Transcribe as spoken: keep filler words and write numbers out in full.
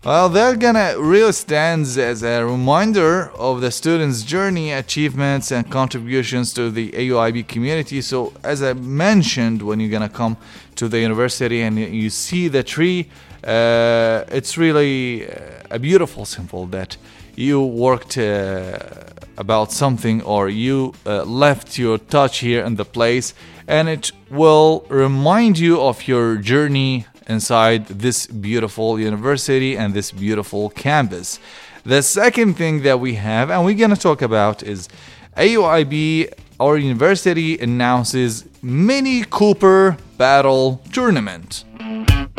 Well, they're gonna really stands as a reminder of the students' journey, achievements, and contributions to the A U I B community. So, as I mentioned, when you're gonna come to the university and you see the tree, uh, it's really a beautiful symbol that you worked uh, about something, or you uh, left your touch here in the place, and it will remind you of your journey inside this beautiful university and this beautiful campus. The second thing that we have, and we're going to talk about, is A U I B, our university, announces Mini Cooper Battle Tournament.